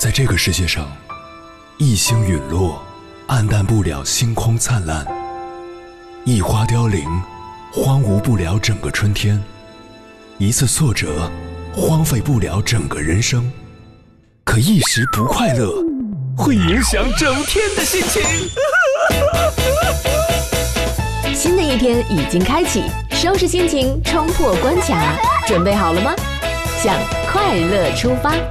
在这个世界上，一星陨落，黯淡不了星空灿烂；一花凋零，荒芜不了整个春天；一次挫折，荒废不了整个人生。可一时不快乐，会影响整天的心情。 新的一天已经开启，收拾心情，冲破关卡，准备好了吗？向快乐出发。